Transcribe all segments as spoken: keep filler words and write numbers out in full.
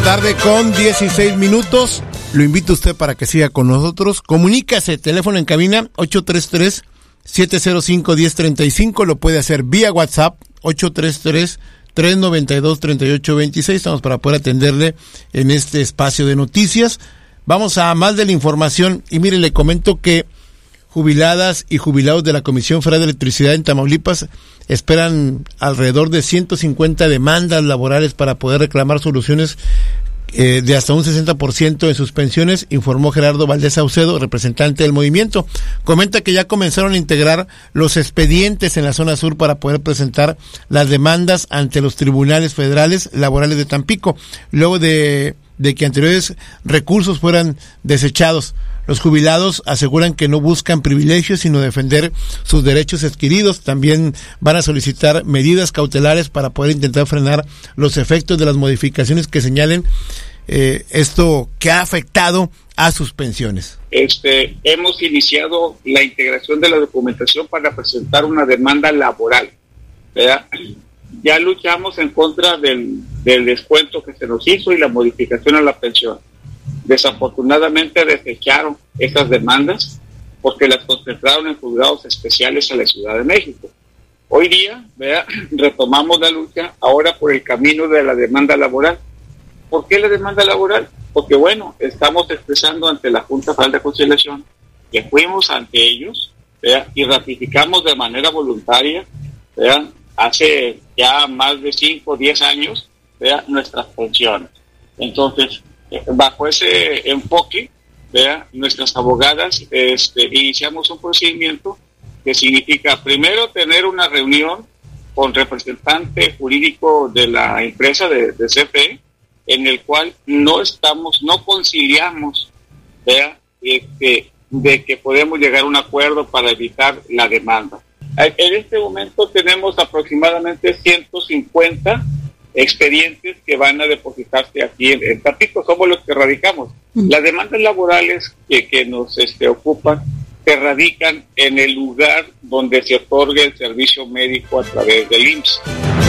tarde con dieciséis minutos. Lo invito a usted para que siga con nosotros. Comunícase, teléfono en cabina ocho tres tres, siete cero cinco, uno cero tres cinco. Lo puede hacer vía WhatsApp ocho tres tres, tres nueve dos, tres ocho dos seis. Estamos para poder atenderle en este espacio de noticias. Vamos a más de la información. Y mire, le comento que jubiladas y jubilados de la Comisión Federal de Electricidad en Tamaulipas esperan alrededor de ciento cincuenta demandas laborales para poder reclamar soluciones eh, de hasta un sesenta por ciento en sus pensiones, informó Gerardo Valdés Saucedo, representante del movimiento. Comenta que ya comenzaron a integrar los expedientes en la zona sur para poder presentar las demandas ante los tribunales federales laborales de Tampico, luego de, de que anteriores recursos fueran desechados. Los jubilados aseguran que no buscan privilegios, sino defender sus derechos adquiridos. También van a solicitar medidas cautelares para poder intentar frenar los efectos de las modificaciones que señalen eh, esto que ha afectado a sus pensiones. Este, hemos iniciado la integración de la documentación para presentar una demanda laboral, ¿verdad? Ya luchamos en contra del, del descuento que se nos hizo y la modificación a la pensión. Desafortunadamente desecharon esas demandas porque las concentraron en juzgados especiales a la Ciudad de México. Hoy día, ¿verdad?, retomamos la lucha ahora por el camino de la demanda laboral. ¿Por qué la demanda laboral? Porque, bueno, estamos expresando ante la Junta Federal de Conciliación que fuimos ante ellos, ¿verdad?, y ratificamos de manera voluntaria, ¿verdad?, hace ya más de cinco o diez años, ¿verdad?, nuestras pensiones. Entonces, bajo ese enfoque, ¿verdad?, nuestras abogadas este, iniciamos un procedimiento que significa primero tener una reunión con representante jurídico de la empresa de, de C F E, en el cual no estamos, no conciliamos, ¿verdad?, este, de que podemos llegar a un acuerdo para evitar la demanda. En este momento tenemos aproximadamente ciento cincuenta expedientes que van a depositarse aquí en, en Tampico, somos los que radicamos. Uh-huh. Las demandas laborales que, que nos este, ocupan se radican en el lugar donde se otorga el servicio médico a través del I M S S.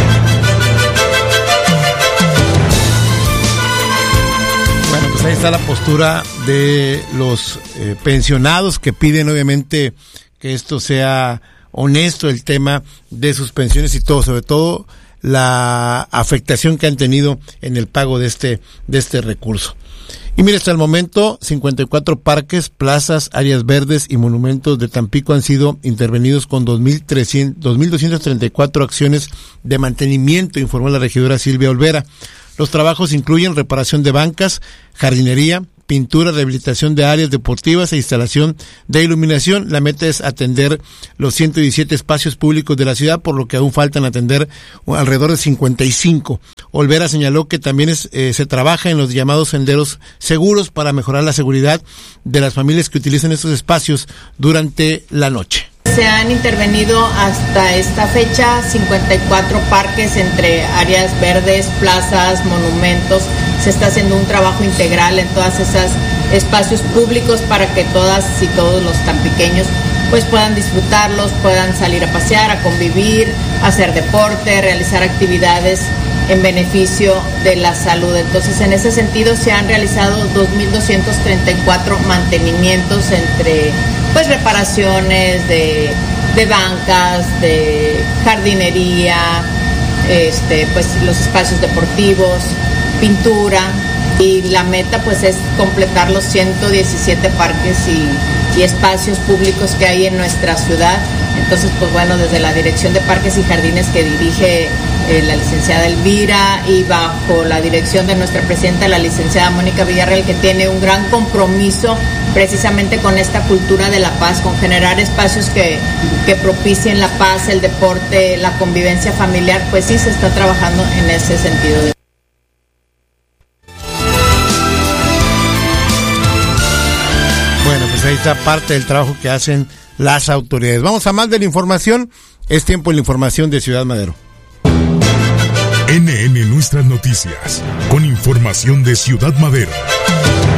Bueno, pues ahí está la postura de los eh, pensionados que piden obviamente que esto sea honesto, el tema de sus pensiones y todo, sobre todo la afectación que han tenido en el pago de este de este recurso. Y mire, hasta el momento, cincuenta y cuatro parques, plazas, áreas verdes y monumentos de Tampico han sido intervenidos con dos mil doscientas treinta y cuatro acciones de mantenimiento, informó la regidora Silvia Olvera. Los trabajos incluyen reparación de bancas, jardinería, pintura, rehabilitación de áreas deportivas e instalación de iluminación. La meta es atender los ciento diecisiete espacios públicos de la ciudad, por lo que aún faltan atender alrededor de cincuenta y cinco. Olvera señaló que también es, eh, se trabaja en los llamados senderos seguros para mejorar la seguridad de las familias que utilizan estos espacios durante la noche. Se han intervenido hasta esta fecha cincuenta y cuatro parques entre áreas verdes, plazas, monumentos. Se está haciendo un trabajo integral en todas esas espacios públicos para que todas y todos los tampiqueños pues puedan disfrutarlos, puedan salir a pasear, a convivir, hacer deporte, realizar actividades en beneficio de la salud. Entonces, en ese sentido se han realizado dos mil doscientos treinta y cuatro mantenimientos entre pues reparaciones de, de bancas, de jardinería, este, pues los espacios deportivos, pintura, y la meta pues es completar los ciento diecisiete parques y, y espacios públicos que hay en nuestra ciudad. Entonces, pues bueno, desde la Dirección de Parques y Jardines que dirige eh, la licenciada Elvira y bajo la dirección de nuestra presidenta, la licenciada Mónica Villarreal, que tiene un gran compromiso precisamente con esta cultura de la paz, con generar espacios que, que propicien la paz, el deporte, la convivencia familiar, pues sí se está trabajando en ese sentido. Bueno, pues ahí está parte del trabajo que hacen las autoridades. Vamos a más de la información. Es tiempo de la información de Ciudad Madero. N N Nuestras Noticias, con información de Ciudad Madero.